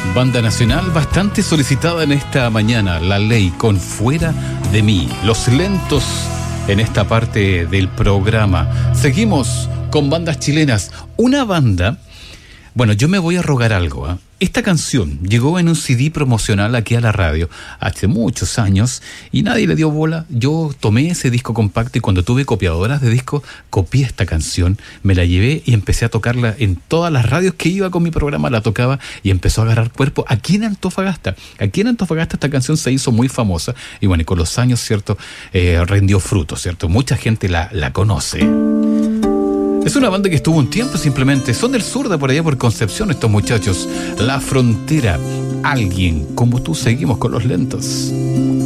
Banda nacional bastante solicitada en esta mañana, La Ley con Fuera de Mí. Los Lentos en esta parte del programa. Seguimos con bandas chilenas. Una banda, bueno, yo me voy a rogar algo, ¿eh? Esta canción llegó en un CD promocional aquí a la radio hace muchos años y nadie le dio bola. Yo tomé ese disco compacto y cuando tuve copiadoras de disco, copié esta canción, me la llevé y empecé a tocarla en todas las radios que iba con mi programa, la tocaba y empezó a agarrar cuerpo aquí en Antofagasta. Aquí en Antofagasta esta canción se hizo muy famosa y bueno, y con los años, ¿cierto? Rindió fruto, ¿cierto? Mucha gente la conoce. Es una banda que estuvo un tiempo simplemente. Son del sur, de por allá por Concepción estos muchachos. La Frontera. Alguien como tú, seguimos con Los Lentos.